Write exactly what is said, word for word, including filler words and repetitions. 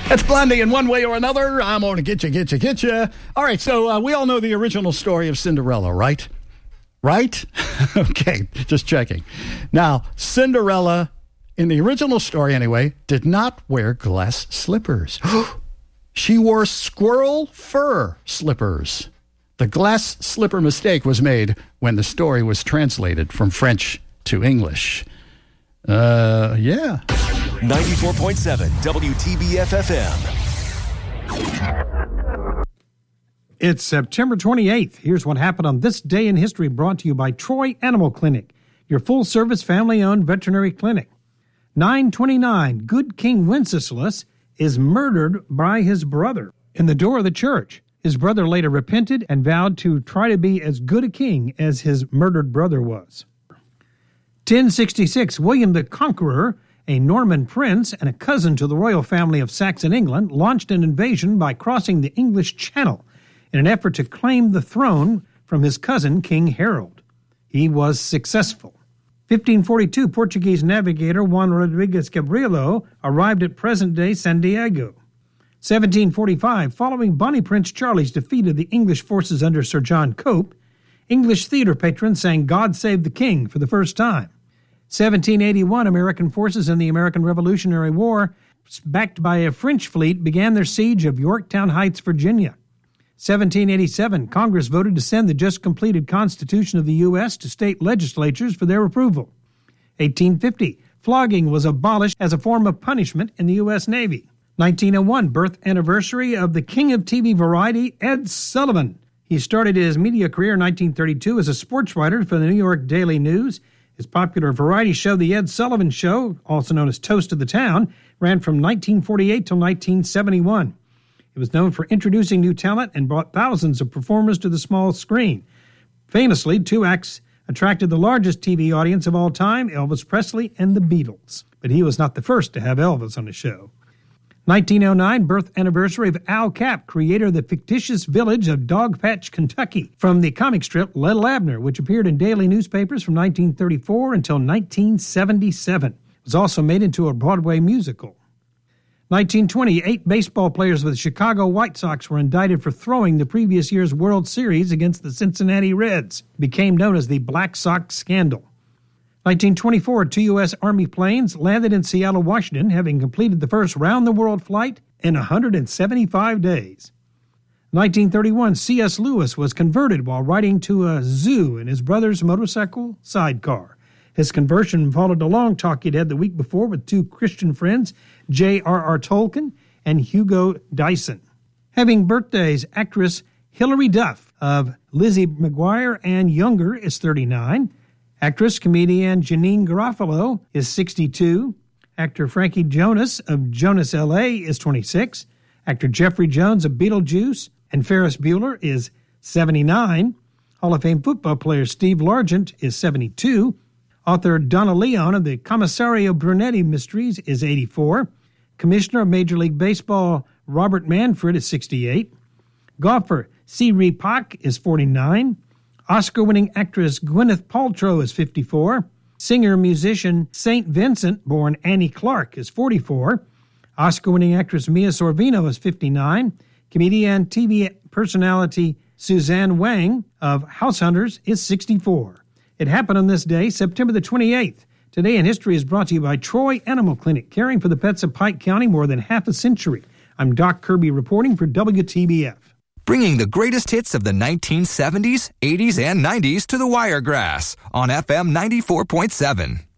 It's Blondie in one way or another. I'm going to get you, get you, get you. All right, so uh, we all know the original story of Cinderella, right? Right? Okay, just checking. Now, Cinderella, in the original story anyway, did not wear glass slippers. She wore squirrel fur slippers. The glass slipper mistake was made when the story was translated from French to English. Uh, yeah. ninety-four point seven W T B F F M. It's September twenty-eighth. Here's what happened on this day in history, brought to you by Troy Animal Clinic, your full-service family-owned veterinary clinic. nine twenty-nine, good King Wenceslas is murdered by his brother in the door of the church. His brother later repented and vowed to try to be as good a king as his murdered brother was. ten sixty-six, William the Conqueror, a Norman prince and a cousin to the royal family of Saxon England, launched an invasion by crossing the English Channel in an effort to claim the throne from his cousin, King Harold. He was successful. fifteen forty-two, Portuguese navigator Juan Rodrigues Gabrielo arrived at present-day San Diego. seventeen forty-five, following Bonnie Prince Charlie's defeat of the English forces under Sir John Cope, English theater patrons sang God Save the King for the first time. seventeen eighty-one, American forces in the American Revolutionary War, backed by a French fleet, began their siege of Yorktown Heights, Virginia. seventeen eighty-seven, Congress voted to send the just-completed Constitution of the U S to state legislatures for their approval. eighteen fifty, flogging was abolished as a form of punishment in the U S Navy. nineteen oh one, birth anniversary of the king of T V variety, Ed Sullivan. He started his media career in nineteen thirty-two as a sports writer for the New York Daily News. His popular variety show, The Ed Sullivan Show, also known as Toast of the Town, ran from nineteen forty-eight till nineteen seventy-one. It was known for introducing new talent and brought thousands of performers to the small screen. Famously, two acts attracted the largest T V audience of all time, Elvis Presley and the Beatles. But he was not the first to have Elvis on the show. nineteen oh nine, birth anniversary of Al Capp, creator of the fictitious village of Dogpatch, Kentucky, from the comic strip Little Abner, which appeared in daily newspapers from nineteen thirty-four until nineteen seventy-seven. It was also made into a Broadway musical. nineteen twenty, eight baseball players with the Chicago White Sox were indicted for throwing the previous year's World Series against the Cincinnati Reds. It became known as the Black Sox Scandal. nineteen twenty-four, two U S Army planes landed in Seattle, Washington, having completed the first round-the-world flight in one hundred seventy-five days. nineteen thirty-one, C S Lewis was converted while riding to a zoo in his brother's motorcycle sidecar. His conversion followed a long talk he'd had the week before with two Christian friends, J R R Tolkien and Hugo Dyson. Having birthdays, actress Hilary Duff of Lizzie McGuire and Younger is thirty-nine. Actress, comedian Janine Garofalo is sixty-two. Actor Frankie Jonas of Jonas L A is twenty-six. Actor Jeffrey Jones of Beetlejuice and Ferris Bueller is seventy-nine. Hall of Fame football player Steve Largent is seventy-two. Author Donna Leon of the Commissario Brunetti Mysteries is eighty-four. Commissioner of Major League Baseball Robert Manfred is sixty-eight. Golfer C. Pak is forty-nine. Oscar-winning actress Gwyneth Paltrow is fifty-four. Singer-musician Saint Vincent, born Annie Clark, is forty-four. Oscar-winning actress Mia Sorvino is fifty-nine. Comedian T V personality Suzanne Wang of House Hunters is sixty-four. It happened on this day, September the twenty-eighth. Today in History is brought to you by Troy Animal Clinic, caring for the pets of Pike County more than half a century. I'm Doc Kirby reporting for W T B F. Bringing the greatest hits of the nineteen seventies, eighties, and nineties to the Wiregrass on F M ninety-four point seven.